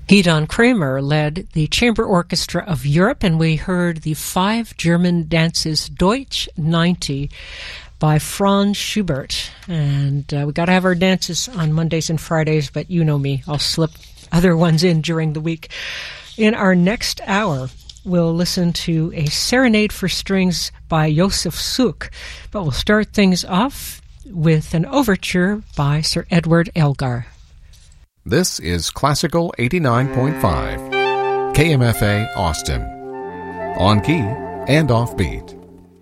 Gidon Kramer led the Chamber Orchestra of Europe, and we heard the 5 German dances Deutsch 90 by Franz Schubert. And we got to have our dances on Mondays and Fridays, but you know me, I'll slip other ones in during the week. In our next hour, we'll listen to a serenade for strings by Josef Suk, but we'll start things off with an overture by Sir Edward Elgar. This is Classical 89.5, KMFA Austin, on key and offbeat.